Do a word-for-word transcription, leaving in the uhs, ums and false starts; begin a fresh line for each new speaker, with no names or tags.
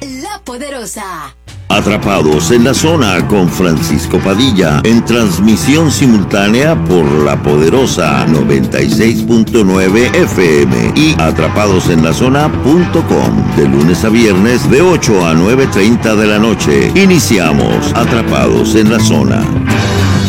La Poderosa.
Atrapados en la Zona con Francisco Padilla, en transmisión simultánea por La Poderosa noventa y seis punto nueve F M y atrapados en la zona punto com, de lunes a viernes de ocho a nueve treinta de la noche. Iniciamos Atrapados en la Zona.